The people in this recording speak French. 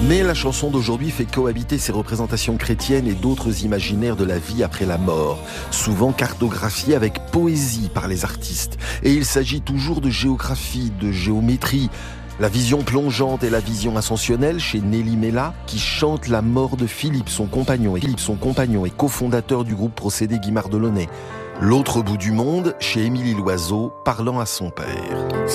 Mais la chanson d'aujourd'hui fait cohabiter ces représentations chrétiennes et d'autres imaginaires de la vie après la mort, souvent cartographiés avec poésie par les artistes. Et il s'agit toujours de géographie, de géométrie. La vision plongeante et la vision ascensionnelle chez Nelly Mella, qui chante la mort de Philippe, son compagnon et cofondateur du groupe Procédé Guimard Delaunay. L'autre bout du monde, chez Émilie Loiseau, parlant à son père.